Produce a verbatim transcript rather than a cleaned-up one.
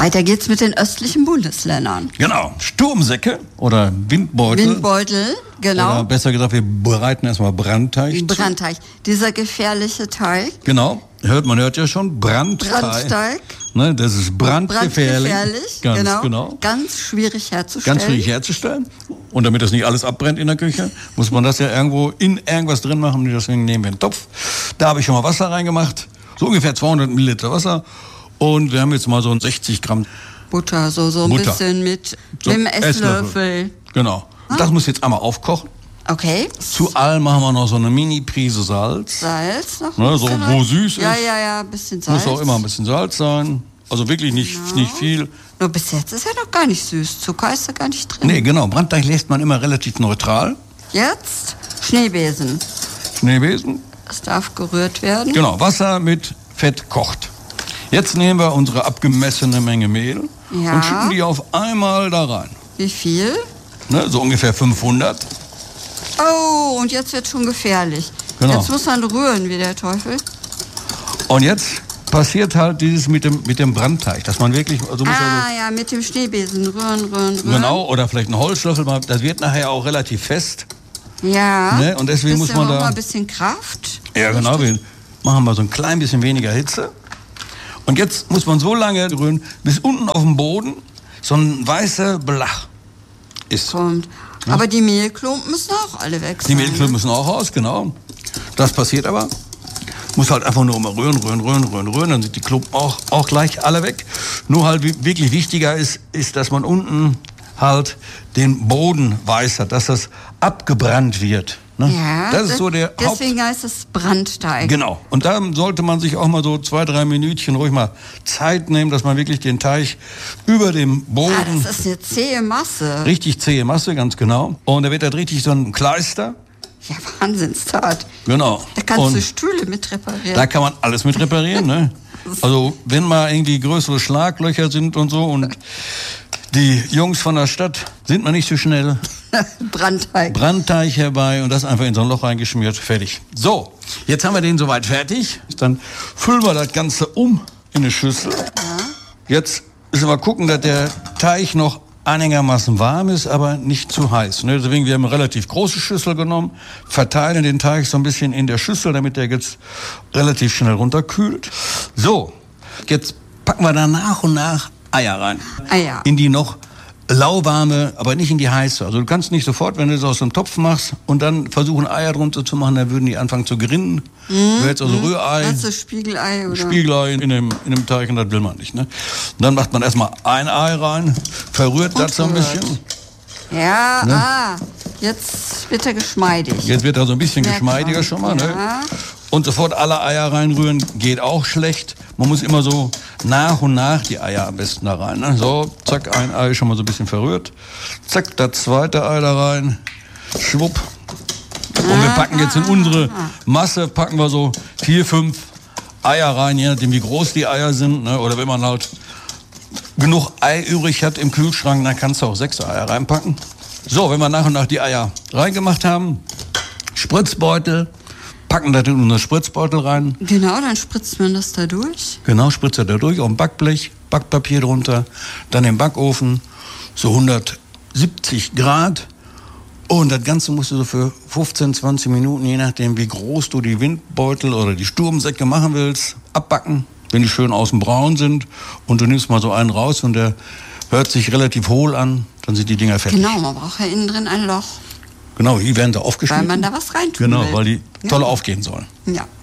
Weiter geht's mit den östlichen Bundesländern. Genau, Sturmsäcke oder Windbeutel. Windbeutel, genau. Oder besser gesagt, wir bereiten erstmal Brandteig. Brandteig, dieser gefährliche Teig. Genau, hört man hört ja schon, Brandteig. Brandteig. Ne, das ist brandgefährlich. Brandgefährlich, ganz genau. genau. Ganz schwierig herzustellen. Ganz schwierig herzustellen. Und damit das nicht alles abbrennt in der Küche, muss man das ja irgendwo in irgendwas drin machen. Deswegen nehmen wir einen Topf. Da habe ich schon mal Wasser reingemacht. So ungefähr zweihundert Milliliter Wasser. Und wir haben jetzt mal so sechzig Gramm Butter, so, so ein Butter. bisschen mit, so mit dem Esslöffel. Esslöffel. Genau. Und das muss jetzt einmal aufkochen. Okay. Zu allem machen wir noch so eine Mini-Prise Salz. Salz noch? Ne, so wo süß ist. Ja, ja, ja, ein bisschen Salz. Muss auch immer ein bisschen Salz sein. Also wirklich nicht, Genau. nicht viel. Nur bis jetzt ist ja noch gar nicht süß. Zucker ist da gar nicht drin. Nee, genau. Brandteig lässt man immer relativ neutral. Jetzt Schneebesen. Schneebesen. Das darf gerührt werden. Genau, Wasser mit Fett kocht. Jetzt nehmen wir unsere abgemessene Menge Mehl Ja. und schütten die auf einmal da rein. Wie viel? Ne, so ungefähr fünfhundert. Oh, und jetzt wird schon gefährlich. Genau. Jetzt muss man rühren wie der Teufel. Und jetzt passiert halt dieses mit dem, mit dem Brandteig, dass man wirklich... Also muss Ah also, ja, mit dem Schneebesen rühren, rühren, rühren. genau, oder vielleicht einen Holzlöffel, das wird nachher auch relativ fest. Ja. Ne, und deswegen muss man auch da... mal ein bisschen Kraft. Ja, genau, wir machen mal so ein klein bisschen weniger Hitze. Und jetzt muss man so lange rühren, bis unten auf dem Boden so ein weißer Belach ist. Kommt. Ja. Aber die Mehlklumpen müssen auch alle weg sein. Die Mehlklumpen müssen auch raus, genau. Das passiert aber. Muss halt einfach nur mal rühren, rühren, rühren, rühren, rühren. Dann sind die Klumpen auch, auch gleich alle weg. Nur halt wirklich wichtiger ist, ist, dass man unten halt den Boden weiß hat, dass das abgebrannt wird. Ne? Ja, das ist so der deswegen Haupt... heißt es Brandteig. Genau. Und da sollte man sich auch mal so zwei, drei Minütchen ruhig mal Zeit nehmen, dass man wirklich den Teig über dem Boden... Ah, das ist eine zähe Masse. Richtig zähe Masse, ganz genau. Und da wird das richtig so ein Kleister. Ja, Wahnsinnstat. Genau. Da kannst Und du Stühle mit reparieren. da kann man alles mit reparieren, ne? Also wenn mal irgendwie größere Schlaglöcher sind und so und die Jungs von der Stadt sind mal nicht so schnell. Brandteig. Brandteig herbei und das einfach in so ein Loch reingeschmiert, fertig. So, jetzt haben wir den soweit fertig. Dann füllen wir das Ganze um in eine Schüssel. Ja. Jetzt müssen wir gucken, dass der Teig noch einigermaßen warm ist, aber nicht zu heiß. Ne? Deswegen, wir haben eine relativ große Schüssel genommen, verteilen den Teig so ein bisschen in der Schüssel, damit der jetzt relativ schnell runterkühlt. So, jetzt packen wir da nach und nach Eier rein. Eier. In die noch lauwarme, aber nicht in die heiße. Also du kannst nicht sofort, wenn du das aus dem Topf machst und dann versuchen Eier drunter zu machen, dann würden die anfangen zu gerinnen. Mhm. Du hättest also mhm. Rührei, Hast du Spiegelei oder? Spiegelei in dem, in dem Teig und das will man nicht. Ne? Und dann macht man erstmal ein Ei rein, verrührt das so ein bisschen. Ja, Ne? ah, jetzt wird er geschmeidig. Jetzt wird er so ein bisschen Merkt geschmeidiger man. schon mal. Ne? Ja. Und sofort alle Eier reinrühren geht auch schlecht. Man muss immer so nach und nach die Eier am besten da rein. Ne? So, zack, ein Ei schon mal so ein bisschen verrührt. Zack, das zweite Ei da rein. Schwupp. Und wir packen jetzt in unsere Masse, packen wir so vier, fünf Eier rein, je nachdem wie groß die Eier sind. Ne? Oder wenn man halt genug Ei übrig hat im Kühlschrank, dann kannst du auch sechs Eier reinpacken. So, wenn wir nach und nach die Eier reingemacht haben, Spritzbeutel, packen das in unseren Spritzbeutel rein. Genau, dann spritzt man das da durch. Genau, spritzt er da durch, auf ein Backblech, Backpapier drunter, dann im Backofen, so hundertsiebzig Grad. Und das Ganze musst du so für fünfzehn, zwanzig Minuten, je nachdem wie groß du die Windbeutel oder die Sturmsäcke machen willst, abbacken, wenn die schön außen braun sind. Und du nimmst mal so einen raus und der hört sich relativ hohl an, dann sind die Dinger fertig. Genau, man braucht ja innen drin ein Loch. Genau, hier werden sie aufgeschnitten. Weil man da was reintun Genau, will. weil die toll Ja. aufgehen sollen. Ja.